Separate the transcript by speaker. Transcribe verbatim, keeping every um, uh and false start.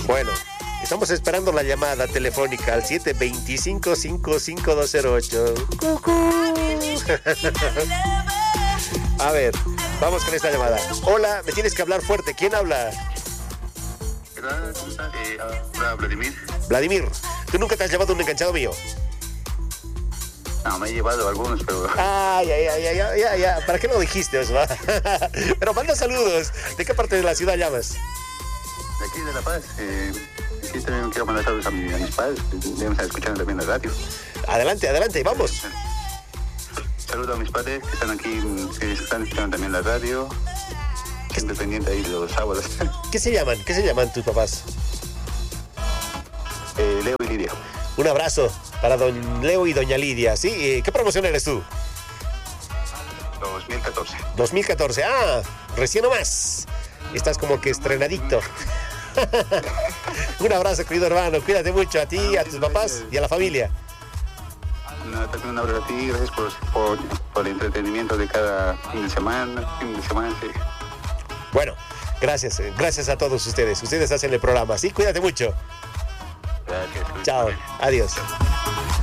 Speaker 1: Bueno, estamos esperando la llamada telefónica al siete dos cinco, cinco cinco dos cero ocho. A ver, vamos con esta llamada. Hola, me tienes que hablar fuerte. ¿Quién habla?
Speaker 2: Hola, ¿cómo estás? Eh, habla Vladimir.
Speaker 1: Vladimir, ¿tú nunca te has llevado un enganchado mío?
Speaker 2: No, me he llevado algunos, pero...
Speaker 1: Ay, ay, ay, ay, ay, ay, ay. ¿Para qué lo dijiste, Osva? Pero manda saludos. ¿De qué parte de la ciudad llamas?
Speaker 2: De aquí de La Paz. Eh, aquí también quiero mandar saludos a, mi, a mis padres. Deben estar escuchando también la radio.
Speaker 1: Adelante, adelante, vamos.
Speaker 2: Saludos a mis padres que están aquí, que están escuchando también la radio. Independiente ahí los sábados.
Speaker 1: ¿Qué se llaman? ¿Qué se llaman tus papás?
Speaker 2: Eh, Leo y Lidia.
Speaker 1: Un abrazo para don Leo y doña Lidia. ¿Sí? Eh, ¿Qué promoción eres tú?
Speaker 2: dos mil catorce.
Speaker 1: dos mil catorce. Ah, recién nomás. Estás como que estrenadito. Un abrazo, querido hermano. Cuídate mucho a ti, a tus papás y a la familia.
Speaker 2: No, también un abrazo a ti. Gracias por, por, por el entretenimiento de cada fin de semana. Fin de semana, sí.
Speaker 1: Bueno, gracias. Gracias a todos ustedes. Ustedes hacen el programa. Sí, cuídate mucho.
Speaker 2: Gracias.
Speaker 1: Chao. Adiós.